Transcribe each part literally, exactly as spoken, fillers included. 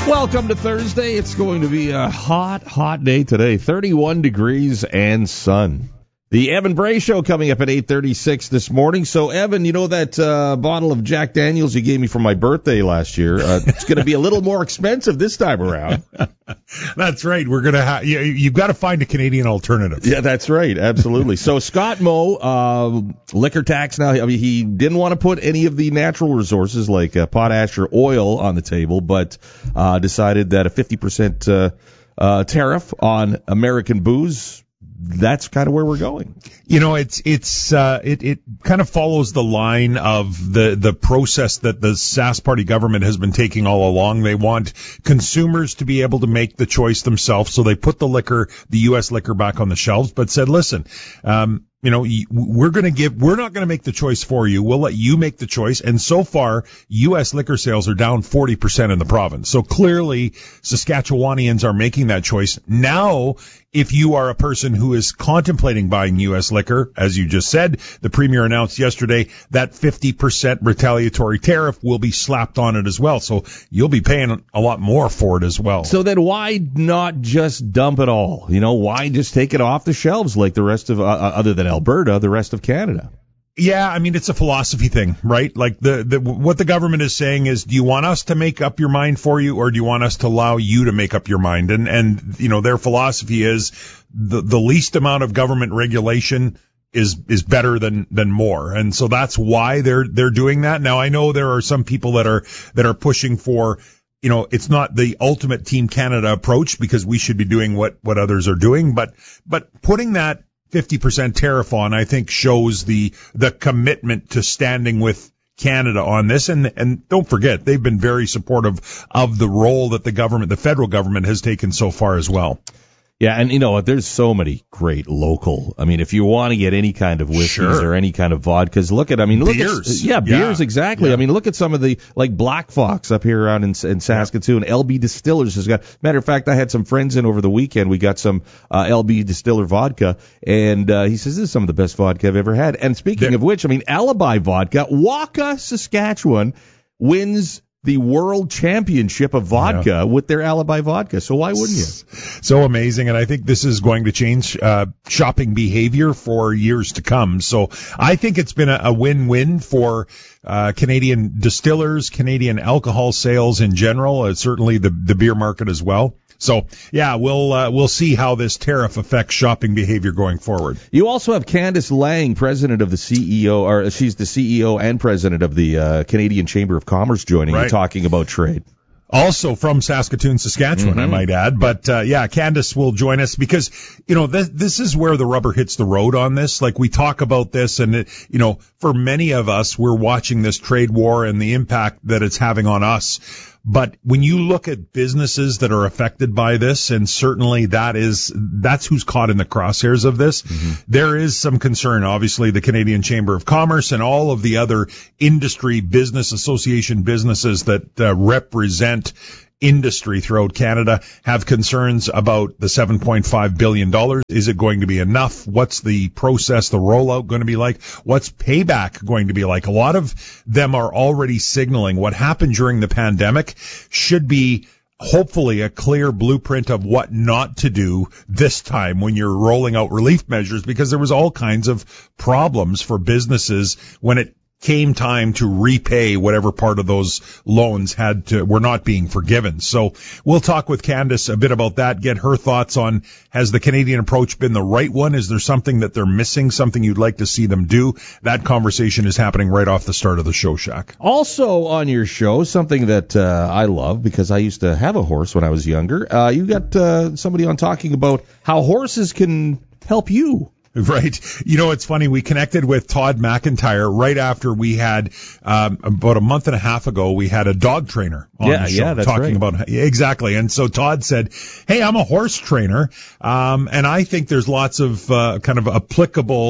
Welcome to Thursday. It's going to be a hot, hot day today. thirty-one degrees and sun. The Evan Bray Show coming up at eight thirty-six this morning. So, Evan, you know that uh, bottle of Jack Daniels you gave me for my birthday last year? Uh, it's going to be a little more expensive this time around. That's right. We're going to have, you, you've got to find a Canadian alternative. Yeah, that's right. Absolutely. So, Scott Moe, uh, liquor tax now, I mean, he didn't want to put any of the natural resources like uh, potash or oil on the table, but uh, decided that a fifty percent uh, uh, tariff on American booze, that's kind of where we're going. You know, it's it's uh, it it kind of follows the line of the the process that the Sask Party government has been taking all along. They want consumers to be able to make the choice themselves, so they put the liquor, the U S liquor, back on the shelves, but said, listen, um, you know, we're going to give, we're not going to make the choice for you. We'll let you make the choice. And so far, U S liquor sales are down forty percent in the province. So clearly, Saskatchewanians are making that choice. Now, if you are a person who is contemplating buying U S liquor, as you just said, the Premier announced yesterday that fifty percent retaliatory tariff will be slapped on it as well. So you'll be paying a lot more for it as well. So then why not just dump it all? You know, why just take it off the shelves like the rest of, uh, other than Alberta, the rest of Canada? Yeah, I mean, it's a philosophy thing, right? Like the, the what the government is saying is, do you want us to make up your mind for you, or do you want us to allow you to make up your mind? And and you know, their philosophy is the the least amount of government regulation is is better than than more. And so that's why they're they're doing that. Now, I know there are some people that are that are pushing for, you know, it's not the ultimate Team Canada approach, because we should be doing what what others are doing, but but putting that fifty percent tariff on, I think, shows the the commitment to standing with Canada on this. And and don't forget, they've been very supportive of the role that the government, the federal government, has taken so far as well. Yeah, and you know, there's so many great local. I mean, if you want to get any kind of whiskeys Sure. or any kind of vodkas, look at, I mean, look Beers. at, yeah, beers, Yeah. exactly. Yeah. I mean, look at some of the, like Black Fox up here around in, in Saskatoon. L B Distillers has got, matter of fact, I had some friends in over the weekend. We got some uh, L B Distiller vodka, and uh, he says, this is some of the best vodka I've ever had. And speaking There- of which, I mean, Alibi Vodka, Waka, Saskatchewan, wins the world championship of vodka Yeah. with their Alibi Vodka. So why wouldn't you? So amazing, and I think this is going to change uh, shopping behavior for years to come. So I think it's been a, a win-win for uh, Canadian distillers, Canadian alcohol sales in general, uh, certainly the the beer market as well. So yeah, we'll uh, we'll see how this tariff affects shopping behavior going forward. You also have Candice Lang, president of the C E O, or she's the C E O and president of the uh, Canadian Chamber of Commerce, joining Right. you, talking about trade. Also from Saskatoon, Saskatchewan, Mm-hmm. I might add. But, uh, yeah, Candice will join us because, you know, this, this is where the rubber hits the road on this. Like, we talk about this, and, it, you know, for many of us, we're watching this trade war and the impact that it's having on us. But when you look at businesses that are affected by this, and certainly that is, that's who's caught in the crosshairs of this, mm-hmm. there is some concern. Obviously, the Canadian Chamber of Commerce and all of the other industry business association businesses that uh, represent industry throughout Canada have concerns about the seven point five billion dollars. Is it going to be enough? What's the process, the rollout going to be like? What's payback going to be like? A lot of them are already signaling what happened during the pandemic should be hopefully a clear blueprint of what not to do this time when you're rolling out relief measures, because there was all kinds of problems for businesses when it came time to repay whatever part of those loans had to, were not being forgiven. So we'll talk with Candice a bit about that, get her thoughts on, has the Canadian approach been the right one? Is there something that they're missing, something you'd like to see them do? That conversation is happening right off the start of the show, Shaq. Also on your show, something that uh, I love, because I used to have a horse when I was younger, uh, you got uh, somebody on talking about how horses can help you. Right. You know, it's funny. We connected with Todd McIntyre right after we had, um, about a month and a half ago, we had a dog trainer on yeah, the show yeah, that's talking right. about, exactly. And so Todd said, hey, I'm a horse trainer. Um, and I think there's lots of, uh, kind of applicable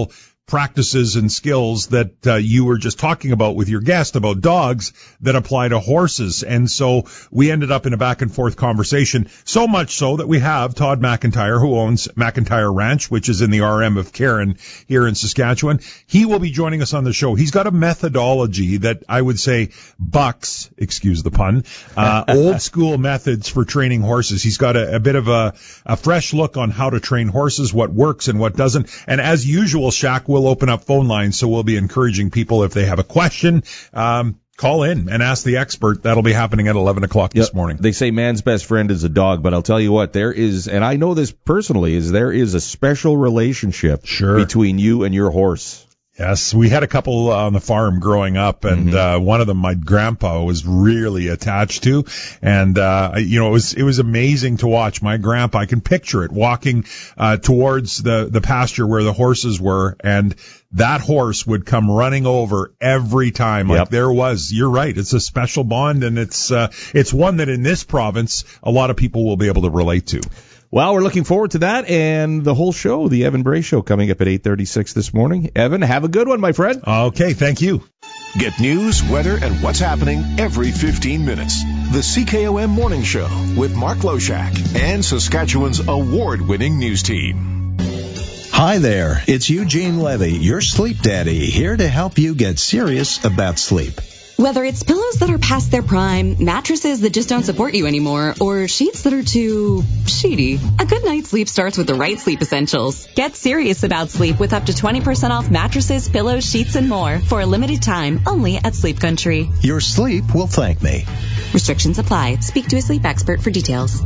practices and skills that uh, you were just talking about with your guest about dogs that apply to horses. And so we ended up in a back and forth conversation, so much so that we have Todd McIntyre, who owns McIntyre Ranch, which is in the R M of Karen here in Saskatchewan. He will be joining us on the show. He's got a methodology that I would say bucks, excuse the pun, uh, old school methods for training horses. He's got a, a bit of a, a fresh look on how to train horses, what works and what doesn't. And as usual, Shaq will open up phone lines, so we'll be encouraging people if they have a question, um, call in and ask the expert. That'll be happening at eleven o'clock this yep. morning. They say man's best friend is a dog, but I'll tell you what, there is, and I know this personally, is there is a special relationship sure. between you and your horse. Yes, we had a couple on the farm growing up, and mm-hmm. uh, one of them my grandpa was really attached to, and uh, you know it was it was amazing to watch. My grandpa, I can picture it, walking uh, towards the the pasture where the horses were, and that horse would come running over every time. Like yep. there was, you're right, it's a special bond, and it's uh, it's one that in this province a lot of people will be able to relate to. Well, we're looking forward to that and the whole show, the Evan Bray Show, coming up at eight thirty-six this morning. Evan, have a good one, my friend. Okay, thank you. Get news, weather, and what's happening every fifteen minutes. The C K O M Morning Show with Mark Loshak and Saskatchewan's award-winning news team. Hi there, it's Eugene Levy, your sleep daddy, here to help you get serious about sleep. Whether it's pillows that are past their prime, mattresses that just don't support you anymore, or sheets that are too sheety, a good night's sleep starts with the right sleep essentials. Get serious about sleep with up to twenty percent off mattresses, pillows, sheets, and more for a limited time only at Sleep Country. Your sleep will thank me. Restrictions apply. Speak to a sleep expert for details.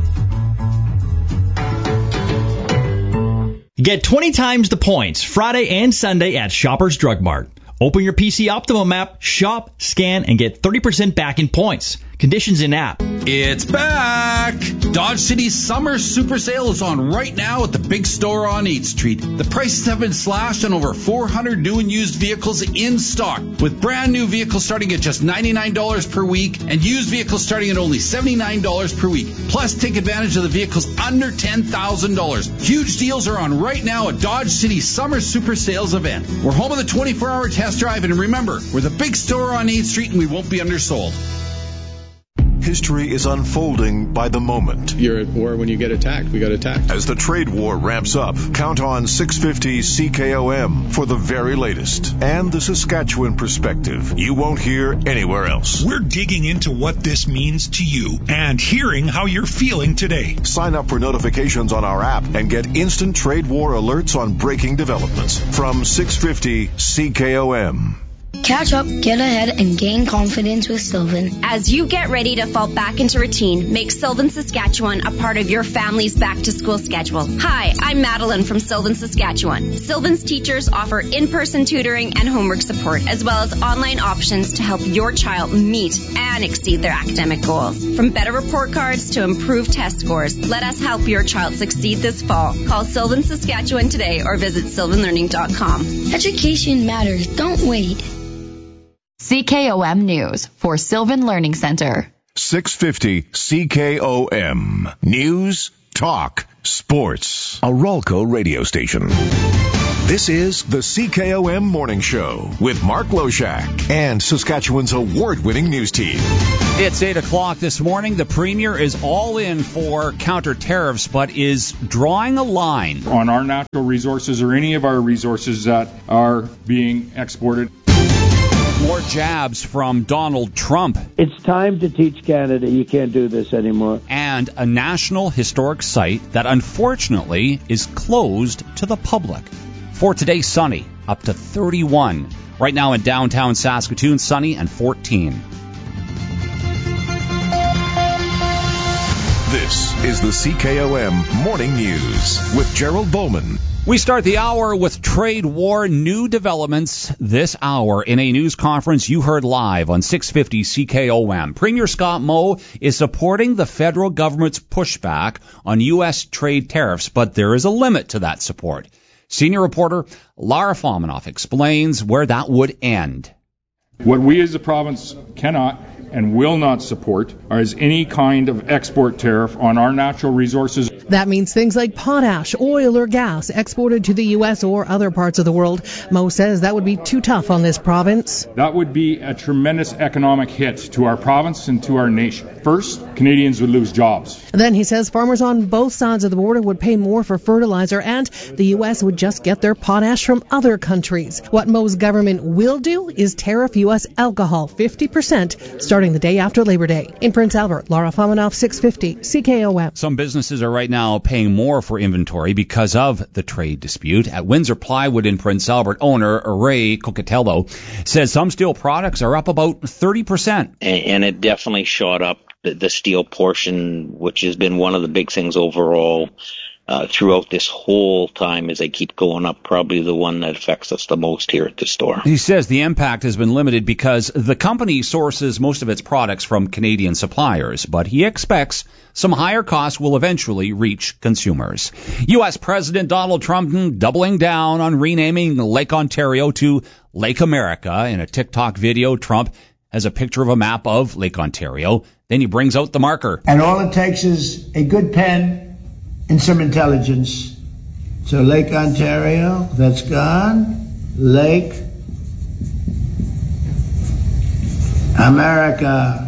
Get twenty times the points Friday and Sunday at Shoppers Drug Mart. Open your P C Optimum app, shop, scan, and get thirty percent back in points. Conditions in app. It's back! Dodge City's summer super sale is on right now at the big store on eighth Street. The prices have been slashed on over four hundred new and used vehicles in stock, with brand new vehicles starting at just ninety-nine dollars per week and used vehicles starting at only seventy-nine dollars per week. Plus, take advantage of the vehicles under ten thousand dollars. Huge deals are on right now at Dodge City's summer super sales event. We're home of the twenty-four hour test drive, and remember, we're the big store on eighth Street and we won't be undersold. History is unfolding by the moment. You're at war when you get attacked. We got attacked. As the trade war ramps up, count on six fifty C K O M for the very latest and the Saskatchewan perspective you won't hear anywhere else. We're digging into what this means to you and hearing how you're feeling today. Sign up for notifications on our app and get instant trade war alerts on breaking developments from six fifty C K O M. Catch up, get ahead, and gain confidence with Sylvan. As you get ready to fall back into routine, make Sylvan Saskatchewan a part of your family's back-to-school schedule. Hi, I'm Madeline from Sylvan Saskatchewan. Sylvan's teachers offer in-person tutoring and homework support, as well as online options to help your child meet and exceed their academic goals. From better report cards to improved test scores, let us help your child succeed this fall. Call Sylvan Saskatchewan today or visit sylvan learning dot com. Education matters. Don't wait. C K O M News for Sylvan Learning Center. six fifty C K O M. News, talk, sports. A Rolco radio station. This is the C K O M Morning Show with Mark Loshak and Saskatchewan's award-winning news team. It's eight o'clock this morning. The Premier is all in for counter tariffs, but is drawing a line on our natural resources or any of our resources that are being exported. More jabs from Donald Trump. It's time to teach Canada you can't do this anymore. And a National Historic Site that unfortunately is closed to the public. For today, sunny, up to thirty-one. Right now in downtown Saskatoon, sunny and fourteen. This is the C K O M Morning News with Gerald Bowman. We start the hour with trade war new developments this hour in a news conference you heard live on six fifty C K O M. Premier Scott Moe is supporting the federal government's pushback on U S trade tariffs, but there is a limit to that support. Senior reporter Lara Fominoff explains where that would end. What we as a province cannot and will not support is any kind of export tariff on our natural resources. That means things like potash, oil, or gas exported to the U S or other parts of the world. Mo says that would be too tough on this province. That would be a tremendous economic hit to our province and to our nation. First, Canadians would lose jobs. Then he says farmers on both sides of the border would pay more for fertilizer, and the U S would just get their potash from other countries. What Mo's government will do is tariff U S alcohol fifty percent starting the day after Labor Day. In Prince Albert, Laura Fomenov, six fifty C K O M. Some businesses are right now paying more for inventory because of the trade dispute. At Windsor Plywood in Prince Albert, owner Ray Cocatello says some steel products are up about thirty percent. And it definitely shot up the, the steel portion, which has been one of the big things overall uh, throughout this whole time as they keep going up, probably the one that affects us the most here at the store. He says the impact has been limited because the company sources most of its products from Canadian suppliers, but he expects some higher costs will eventually reach consumers. U S President Donald Trump doubling down on renaming Lake Ontario to Lake America. In a TikTok video, Trump has a picture of a map of Lake Ontario. Then he brings out the marker. And all it takes is a good pen and some intelligence. So Lake Ontario, that's gone. Lake America.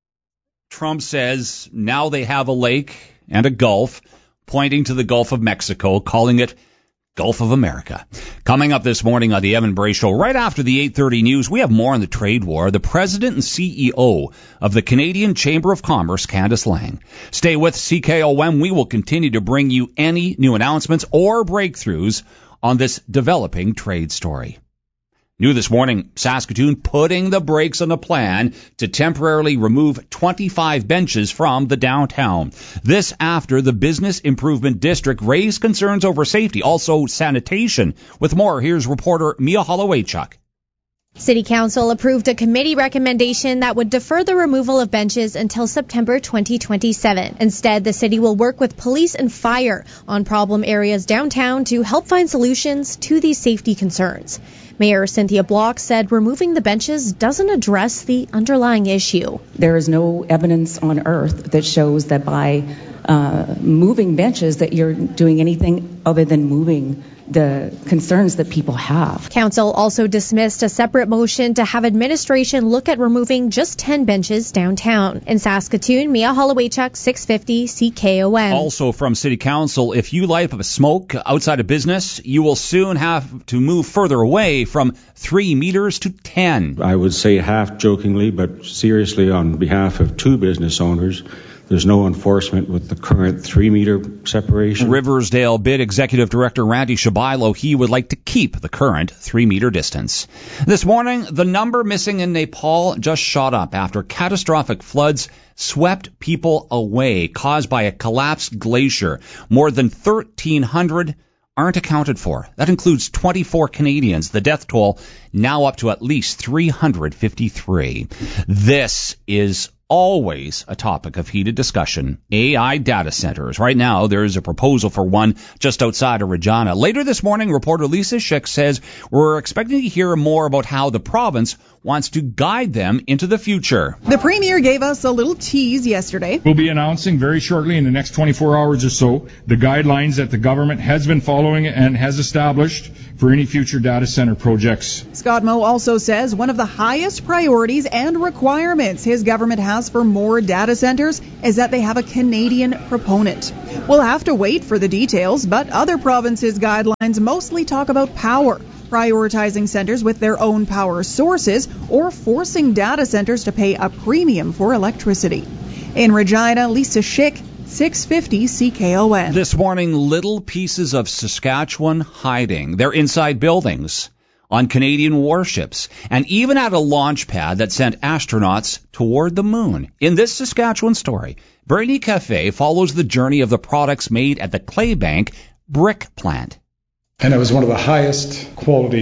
Trump says now they have a lake and a gulf, pointing to the Gulf of Mexico, calling it Gulf of America. Coming up this morning on the Evan Bray Show, right after the eight thirty news, we have more on the trade war. The president and C E O of the Canadian Chamber of Commerce, Candice Lang. Stay with C K O M. We will continue to bring you any new announcements or breakthroughs on this developing trade story. New this morning, Saskatoon putting the brakes on a plan to temporarily remove twenty-five benches from the downtown. This after the Business Improvement District raised concerns over safety, also sanitation. With more, here's reporter Mia Hollowaychuk. City Council approved a committee recommendation that would defer the removal of benches until September twenty twenty-seven. Instead, the city will work with police and fire on problem areas downtown to help find solutions to these safety concerns. Mayor Cynthia Block said removing the benches doesn't address the underlying issue. There is no evidence on earth that shows that by uh, moving benches that you're doing anything other than moving the concerns that people have. Council also dismissed a separate motion to have administration look at removing just ten benches downtown. In Saskatoon, Mia Hollowaychuk, six fifty C K O M. Also from City Council, if you light up a smoke outside a business, you will soon have to move further away from three meters to ten. I would say half jokingly, but seriously on behalf of two business owners, there's no enforcement with the current three-meter separation. Riversdale Bid Executive Director Randy Shabilo, he would like to keep the current three-meter distance. This morning, the number missing in Nepal just shot up after catastrophic floods swept people away, caused by a collapsed glacier. More than thirteen hundred aren't accounted for. That includes twenty-four Canadians. The death toll now up to at least three hundred fifty-three. This is always a topic of heated discussion. A I data centers. Right now, there is a proposal for one just outside of Regina. Later this morning, reporter Lisa Schick says we're expecting to hear more about how the province wants to guide them into the future. The Premier gave us a little tease yesterday. We'll be announcing very shortly in the next twenty-four hours or so the guidelines that the government has been following and has established for any future data center projects. Scott Moe also says one of the highest priorities and requirements his government has for more data centers is that they have a Canadian proponent. We'll have to wait for the details, but other provinces' guidelines mostly talk about power, prioritizing centers with their own power sources or forcing data centers to pay a premium for electricity. In Regina, Lisa Schick, six fifty C K O N. This morning, little pieces of Saskatchewan hiding. They're inside buildings, on Canadian warships, and even at a launch pad that sent astronauts toward the moon. In this Saskatchewan story, Brady Cafe follows the journey of the products made at the Claybank brick plant. And it was one of the highest quality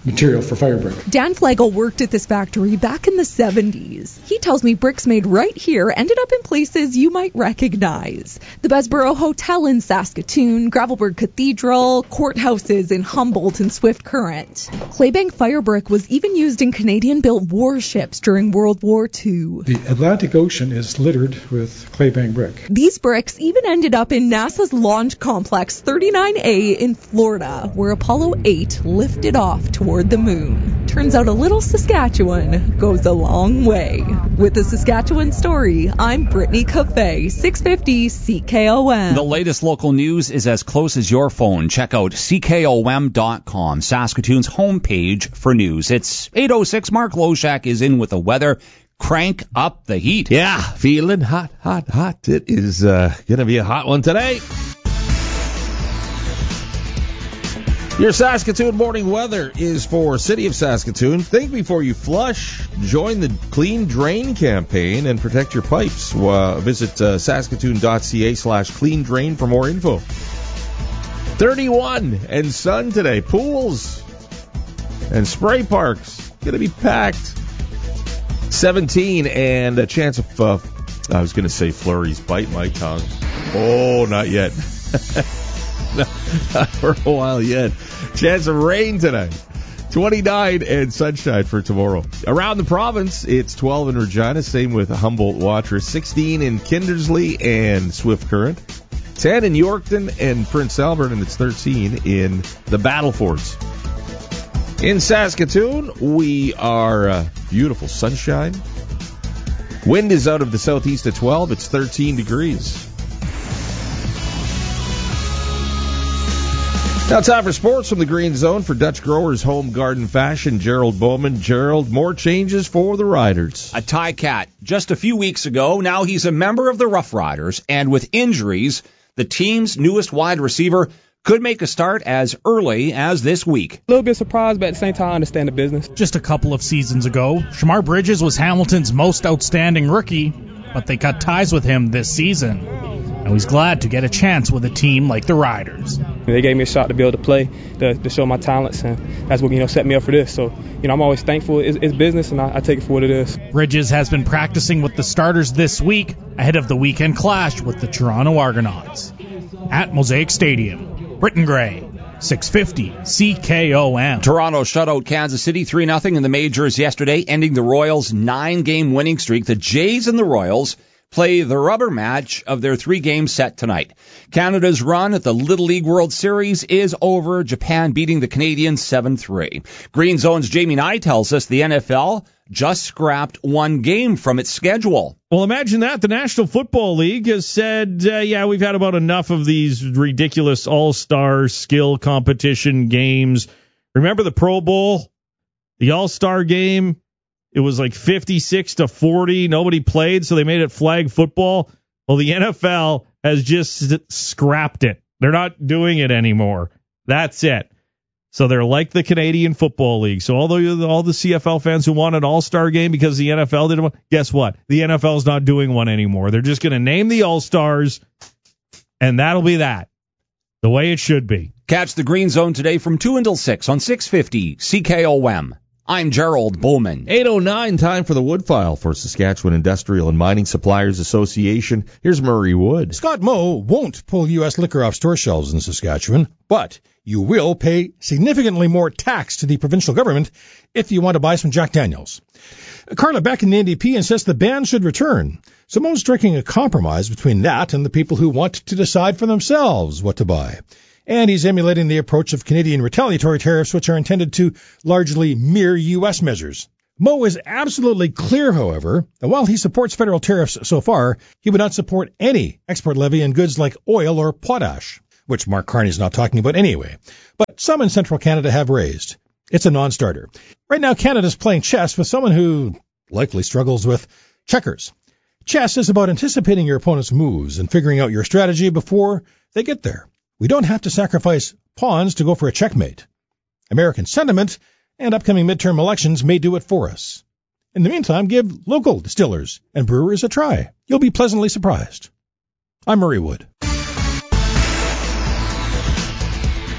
material for fire brick. Dan Flagel worked at this factory back in the seventies. He tells me bricks made right here ended up in places you might recognize. The Besborough Hotel in Saskatoon, Gravelburg Cathedral, courthouses in Humboldt and Swift Current. Claybank fire brick was even used in Canadian-built warships during World War Two. The Atlantic Ocean is littered with claybank brick. These bricks even ended up in NASA's Launch Complex thirty-nine A in Florida, where Apollo eight lifted off toward the moon. Turns out a little Saskatchewan goes a long way. With the Saskatchewan Story, I'm Brittany Cafe, six fifty C K O M. The latest local news is as close as your phone. Check out C K O M dot com, Saskatoon's homepage for news. It's eight oh six. Mark Loshak is in with the weather. Crank up the heat. Yeah, feeling hot, hot, hot. It is uh, going to be a hot one today. Your Saskatoon morning weather is for City of Saskatoon. Think before you flush. Join the Clean Drain campaign and protect your pipes. Uh, visit uh, saskatoon.ca slash clean drain for more info. thirty-one and sun today. Pools and spray parks going to be packed. seventeen and a chance of, uh, I was going to say flurries. Bite my tongue. Oh, not yet. Not for a while yet. Chance of rain tonight. twenty-nine and sunshine for tomorrow. Around the province, it's twelve in Regina. Same with Humboldt Waterous. sixteen in Kindersley and Swift Current. ten in Yorkton and Prince Albert. And it's thirteen in the Battlefords. In Saskatoon, we are uh, beautiful sunshine. Wind is out of the southeast at twelve. It's thirteen degrees. Now time for sports from the Green Zone for Dutch Growers Home Garden Fashion. Gerald Bowman. Gerald, more changes for the Riders. A Ticats just a few weeks ago. Now he's a member of the Rough Riders, and with injuries, the team's newest wide receiver could make a start as early as this week. A little bit surprised, but at the same time, I understand the business. Just a couple of seasons ago, Shamar Bridges was Hamilton's most outstanding rookie, but they cut ties with him this season. Now he's glad to get a chance with a team like the Riders. They gave me a shot to be able to play, to, to show my talents, and that's what, you know, set me up for this. So, you know, I'm always thankful. It's, it's business, and I, I take it for what it is. Bridges has been practicing with the starters this week ahead of the weekend clash with the Toronto Argonauts. At Mosaic Stadium, Britton Gray, six fifty C K O M. Toronto shut out Kansas City three nothing in the majors yesterday, ending the Royals' nine-game winning streak. The Jays and the Royals play the rubber match of their three-game set tonight. Canada's run at the Little League World Series is over, Japan beating the Canadians seven three. Green Zone's Jamie Nye tells us the N F L just scrapped one game from its schedule. Well, imagine that. The National Football League has said, uh, yeah, we've had about enough of these ridiculous all-star skill competition games. Remember the Pro Bowl? The all-star game? It was like fifty-six to forty. Nobody played, so they made it flag football. Well, the N F L has just scrapped it. They're not doing it anymore. That's it. So they're like the Canadian Football League. So although all the C F L fans who want an all-star game because the N F L did one, guess what? The N F L is not doing one anymore. They're just going to name the all-stars, and that'll be that. The way it should be. Catch the Green Zone today from two until six on six fifty C K O M. I'm Gerald Bowman. eight oh nine, time for the Wood File for Saskatchewan Industrial and Mining Suppliers Association. Here's Murray Wood. Scott Moe won't pull U S liquor off store shelves in Saskatchewan, but you will pay significantly more tax to the provincial government if you want to buy some Jack Daniels. Carla Beck in the N D P insists the ban should return. So Moe's striking a compromise between that and the people who want to decide for themselves what to buy. And he's emulating the approach of Canadian retaliatory tariffs, which are intended to largely mirror U S measures. Moe is absolutely clear, however, that while he supports federal tariffs so far, he would not support any export levy on goods like oil or potash, which Mark Carney's not talking about anyway. But some in central Canada have raised. It's a non-starter. Right now, Canada's playing chess with someone who likely struggles with checkers. Chess is about anticipating your opponent's moves and figuring out your strategy before they get there. We don't have to sacrifice pawns to go for a checkmate. American sentiment and upcoming midterm elections may do it for us. In the meantime, give local distillers and brewers a try. You'll be pleasantly surprised. I'm Murray Wood.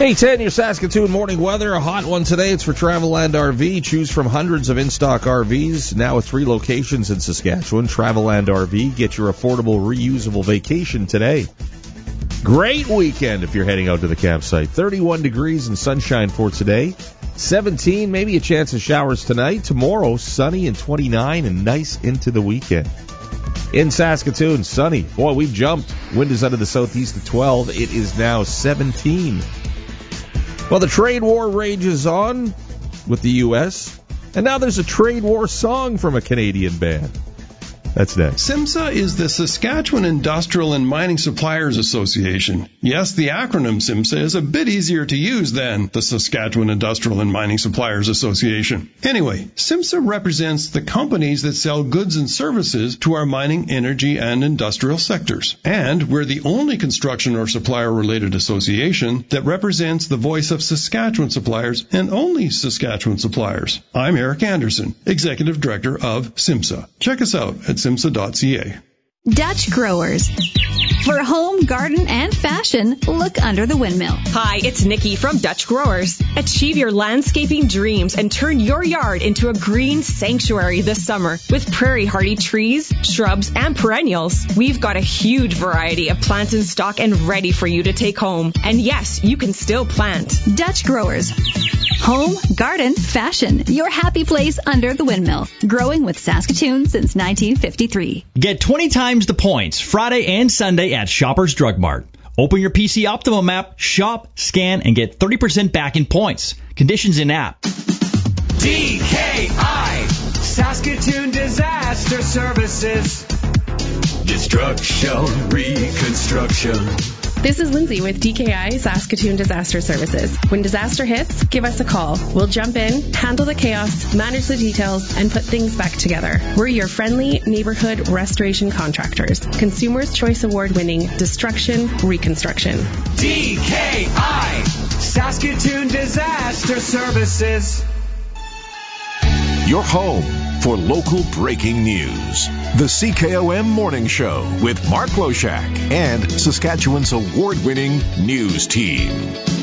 Hey, ten, your Saskatoon morning weather. A hot one today. It's for Travelland R V. Choose from hundreds of in-stock R Vs, now with three locations in Saskatchewan. Travelland R V. Get your affordable, reusable vacation today. Great weekend if you're heading out to the campsite. thirty-one degrees and sunshine for today. seventeen, maybe a chance of showers tonight. Tomorrow, sunny and twenty-nine and nice into the weekend. In Saskatoon, sunny. Boy, we've jumped. Wind is out of the southeast at twelve. It is now seventeen. Well, the trade war rages on with the U S, and now there's a trade war song from a Canadian band. That's next. SIMSA is the Saskatchewan Industrial and Mining Suppliers Association. Yes, the acronym SIMSA is a bit easier to use than the Saskatchewan Industrial and Mining Suppliers Association. Anyway, SIMSA represents the companies that sell goods and services to our mining, energy, and industrial sectors. And we're the only construction or supplier-related association that represents the voice of Saskatchewan suppliers and only Saskatchewan suppliers. I'm Eric Anderson, Executive Director of SIMSA. Check us out at simsa dot c a. Dutch Growers. For home, garden, and fashion, look under the windmill. Hi, it's Nikki from Dutch Growers. Achieve your landscaping dreams and turn your yard into a green sanctuary this summer with prairie hardy trees, shrubs, and perennials. We've got a huge variety of plants in stock and ready for you to take home. And yes, you can still plant. Dutch Growers. Home, garden, fashion. Your happy place under the windmill. Growing with Saskatoon since nineteen fifty-three. Get twenty times the points Friday and Sunday at Shoppers Drug Mart. Open your P C Optimum app, shop, scan, and get thirty percent back in points. Conditions in app. D K I, Saskatoon Disaster Services. Destruction, reconstruction. This is Lindsay with D K I Saskatoon Disaster Services. When disaster hits, give us a call. We'll jump in, handle the chaos, manage the details, and put things back together. We're your friendly neighborhood restoration contractors. Consumers' Choice Award-winning Destruction Reconstruction. D K I Saskatoon Disaster Services. Your home for local breaking news. The C K O M Morning Show with Mark Loshak and Saskatchewan's award-winning news team.